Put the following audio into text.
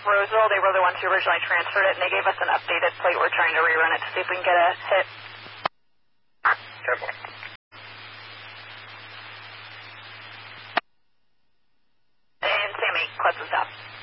Roseville. They were the ones who originally transferred it, and they gave us an updated plate. We're trying to rerun it to see if we can get a hit. Careful. And Sammy, close the stop.